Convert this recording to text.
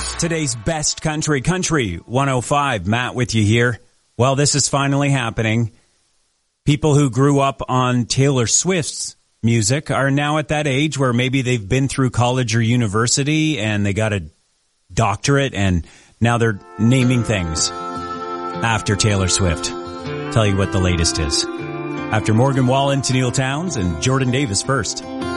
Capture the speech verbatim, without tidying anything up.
Today's best country, Country one oh five. Matt with you here. Well, this is finally happening. People who grew up on Taylor Swift's music are now at that age where maybe they've been through college or university and they got a doctorate and now they're naming things after Taylor Swift. Tell you what the latest is. After Morgan Wallen, Tennille Towns, and Jordan Davis first.